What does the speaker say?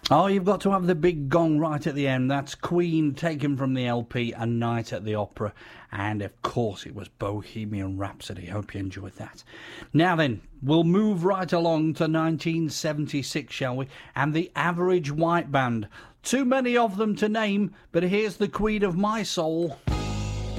Oh, you've got to have the big gong right at the end. That's Queen, taken from the LP A Night at the Opera. And, of course, it was Bohemian Rhapsody. Hope you enjoyed that. Now then, we'll move right along to 1976, shall we? And the Average White Band. Too many of them to name, but here's the Queen of My Soul.